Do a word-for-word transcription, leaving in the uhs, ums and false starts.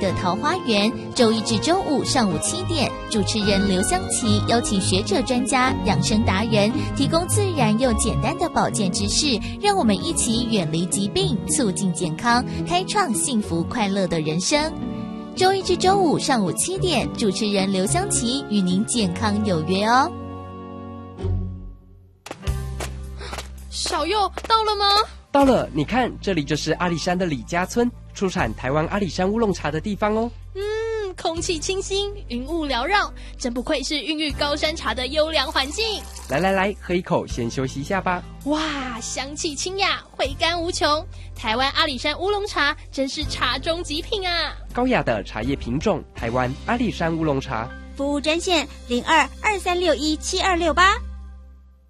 的桃花源，周一至周五上午七点，主持人刘湘琪邀请学者专家、养生达人，提供自然又简单的保健知识，让我们一起远离疾病，促进健康，开创幸福快乐的人生。周一至周五上午七点，主持人刘湘琪与您健康有约哦。 小佑到了吗？ 到了，你看，这里就是阿里山的李家村，出产台湾阿里山乌龙茶的地方哦。 嗯，空气清新，云雾缭绕，真不愧是孕育高山茶的优良环境。 来来来，喝一口，先休息一下吧。 哇，香气清雅，回甘无穷。台湾阿里山乌龙茶真是茶中极品啊！ 高雅的茶叶品种，台湾阿里山乌龙茶。 服务专线零二二三六一七二六八。